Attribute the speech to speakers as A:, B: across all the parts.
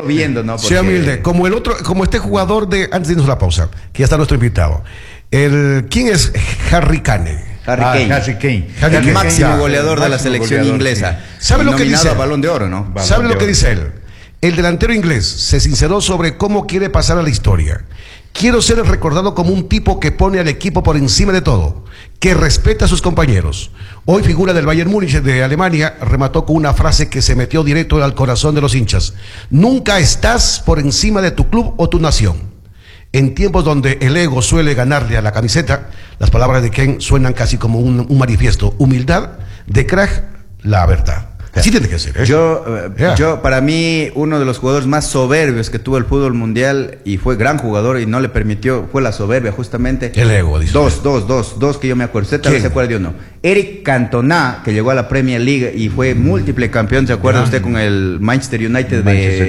A: viendo, ¿no?
B: Sea humilde, como el otro, como este jugador de, antes de irnos a la pausa, que ya está nuestro invitado. ¿Quién es Harry Kane?
A: Harry Kane. El máximo goleador de la selección inglesa.
B: Sí. ¿Sabe lo que dice?
A: Balón de Oro, ¿no?
B: ¿Sabe lo que dice él? El delantero inglés se sinceró sobre cómo quiere pasar a la historia. Quiero ser recordado como un tipo que pone al equipo por encima de todo, que respeta a sus compañeros. Hoy figura del Bayern Múnich de Alemania remató con una frase que se metió directo al corazón de los hinchas. Nunca estás por encima de tu club o tu nación. En tiempos donde el ego suele ganarle a la camiseta, las palabras de Kane suenan casi como un manifiesto. Humildad de crack, la verdad. Así tiene que ser, ¿eh?
A: Yo, para mí, uno de los jugadores más soberbios que tuvo el fútbol mundial, y fue gran jugador y no le permitió, fue la soberbia, justamente.
B: El ego, dice.
A: Dos que yo me acuerdo. ¿Usted tal vez se acuerda de uno? Eric Cantona, que llegó a la Premier League y fue múltiple campeón, ¿se acuerda usted? Con el Manchester United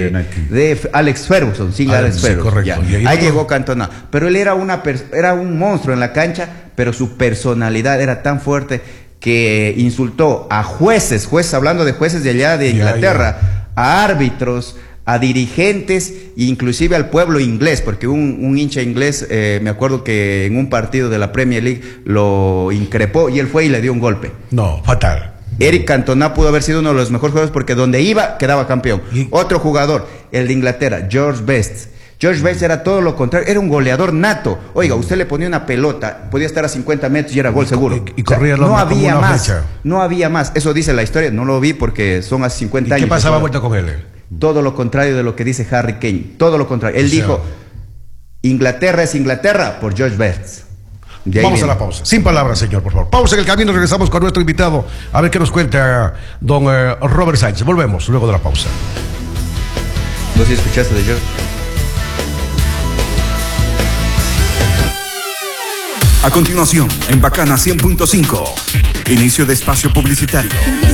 A: de Alex Ferguson, Alex Ferguson.
B: Correcto.
A: Ahí llegó Cantona. Pero él era un monstruo en la cancha, pero su personalidad era tan fuerte que insultó a jueces, hablando de jueces de allá de Inglaterra, a árbitros, a dirigentes, inclusive al pueblo inglés, porque un hincha inglés, me acuerdo que en un partido de la Premier League lo increpó y él fue y le dio un golpe.
B: No, fatal.
A: Eric Cantona pudo haber sido uno de los mejores jugadores porque donde iba, quedaba campeón. Otro jugador, el de Inglaterra, George Best. George Best era todo lo contrario, era un goleador nato. Oiga, usted le ponía una pelota, podía estar a 50 metros y era gol seguro.
B: Y corría
A: no había más,
B: flecha.
A: No había más. Eso dice la historia, no lo vi porque son hace 50 años.
B: ¿Qué pasaba vuelta con él?
A: Todo lo contrario de lo que dice Harry Kane, todo lo contrario. Él dijo, Inglaterra es Inglaterra por George Best.
B: Vamos a la pausa. Sin palabras, señor, por favor. Pausa en el camino, regresamos con nuestro invitado a ver qué nos cuenta don Robert Sánchez. Volvemos luego de la pausa.
A: ¿Vos sí escuchaste de George?
C: A continuación, en Bacana 100.5, inicio de espacio publicitario.